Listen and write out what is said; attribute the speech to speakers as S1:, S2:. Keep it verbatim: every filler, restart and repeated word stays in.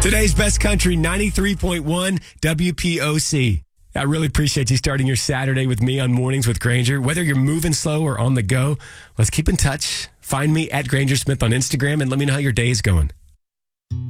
S1: Today's best country, ninety-three point one W P O C. I really appreciate you starting your Saturday with me on Mornings with Granger. Whether you're moving slow or on the go, let's keep in touch. Find me at Granger Smith on Instagram and let me know how your day is going.